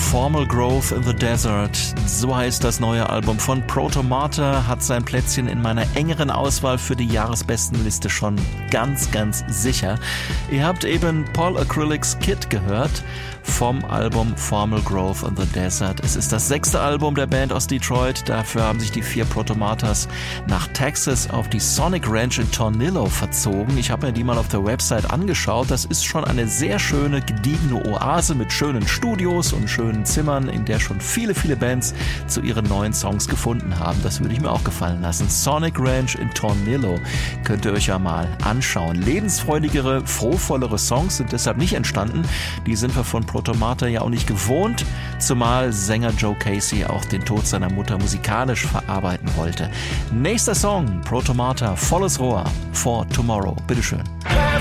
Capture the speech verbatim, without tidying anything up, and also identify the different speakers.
Speaker 1: Formal Growth in the Desert. So heißt das neue Album von Protomata, hat sein Plätzchen in meiner engeren Auswahl für die Jahresbestenliste schon ganz, ganz sicher. Ihr habt eben Paul Acrylic's Kid gehört vom Album Formal Growth in the Desert. Es ist das sechste Album der Band aus Detroit. Dafür haben sich die vier Protomatas nach Texas auf die Sonic Ranch in Tornillo verzogen. Ich habe mir die mal auf der Website angeschaut. Das ist schon eine sehr schöne, gediegene Oase mit schönen Studios und schönen Zimmern, in der schon viele, viele Bands zu ihren neuen Songs gefunden haben. Das würde ich mir auch gefallen lassen. Sonic Ranch in Tornillo könnt ihr euch ja mal anschauen. Lebensfreudigere, frohvollere Songs sind deshalb nicht entstanden. Die sind wir von Protomata ja auch nicht gewohnt, zumal Sänger Joe Casey auch den Tod seiner Mutter musikalisch verarbeiten wollte. Nächster Song, Protomata, volles Rohr, For Tomorrow. Bitteschön.